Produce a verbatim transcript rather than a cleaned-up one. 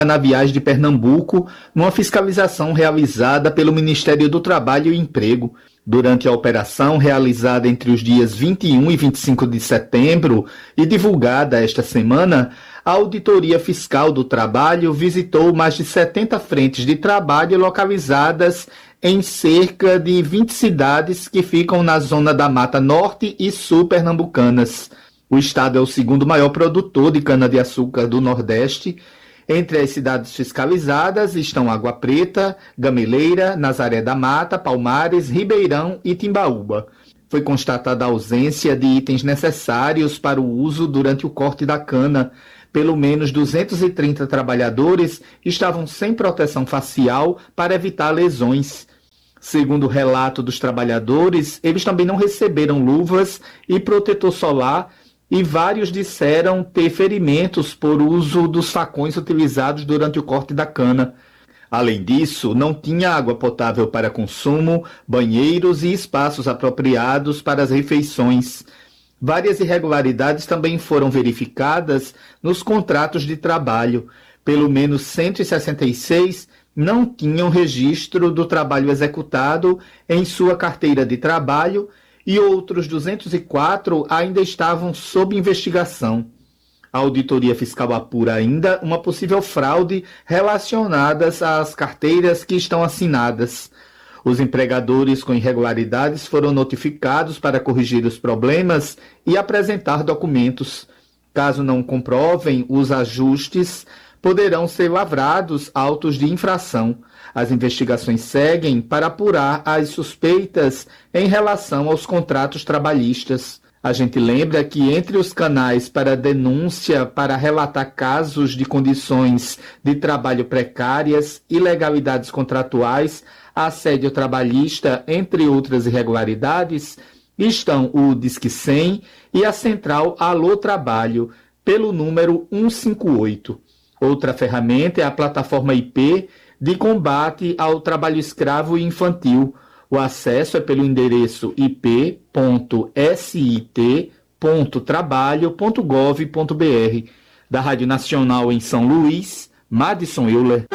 Canaviais de Pernambuco, numa fiscalização realizada pelo Ministério do Trabalho e Emprego. Durante a operação, realizada entre os dias vinte e um e vinte e cinco de setembro e divulgada esta semana, a Auditoria Fiscal do Trabalho visitou mais de setenta frentes de trabalho localizadas em cerca de vinte cidades que ficam na zona da Mata Norte e Sul pernambucanas. O estado é o segundo maior produtor de cana-de-açúcar do Nordeste. Entre as cidades fiscalizadas estão Água Preta, Gameleira, Nazaré da Mata, Palmares, Ribeirão e Timbaúba. Foi constatada a ausência de itens necessários para o uso durante o corte da cana. Pelo menos duzentos e trinta trabalhadores estavam sem proteção facial para evitar lesões. Segundo o relato dos trabalhadores, eles também não receberam luvas e protetor solar, e vários disseram ter ferimentos por uso dos facões utilizados durante o corte da cana. Além disso, não tinha água potável para consumo, banheiros e espaços apropriados para as refeições. Várias irregularidades também foram verificadas nos contratos de trabalho. Pelo menos cento e sessenta e seis não tinham registro do trabalho executado em sua carteira de trabalho e outros duzentos e quatro ainda estavam sob investigação. A Auditoria Fiscal apura ainda uma possível fraude relacionadas às carteiras que estão assinadas. Os empregadores com irregularidades foram notificados para corrigir os problemas e apresentar documentos. Caso não comprovem os ajustes, poderão ser lavrados autos de infração. As investigações seguem para apurar as suspeitas em relação aos contratos trabalhistas. A gente lembra que entre os canais para denúncia para relatar casos de condições de trabalho precárias, ilegalidades contratuais, assédio trabalhista, entre outras irregularidades, estão o Disque cem e a central Alô Trabalho, pelo número cento e cinquenta e oito. Outra ferramenta é a plataforma I P de combate ao trabalho escravo e infantil. O acesso é pelo endereço i p ponto s i t ponto trabalho ponto gov ponto b r. Da Rádio Nacional em São Luís, Madison Euler.